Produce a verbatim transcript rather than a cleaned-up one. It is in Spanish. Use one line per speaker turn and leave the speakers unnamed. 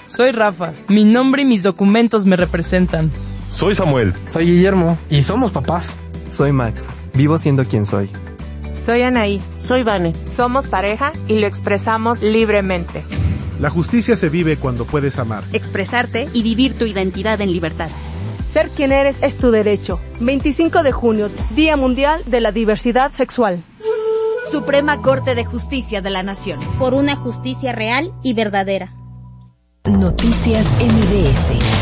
Soy Rafa. Mi nombre y mis documentos me representan.
Soy Samuel.
Soy Guillermo. Y somos papás.
Soy Max. Vivo siendo quien soy.
Soy Anaí.
Soy Vane.
Somos pareja y lo expresamos libremente.
La justicia se vive cuando puedes amar,
expresarte y vivir tu identidad en libertad.
Ser quien eres es tu derecho. veinticinco de junio, Día Mundial de la Diversidad Sexual.
Suprema Corte de Justicia de la Nación.
Por una justicia real y verdadera.
Noticias M B S.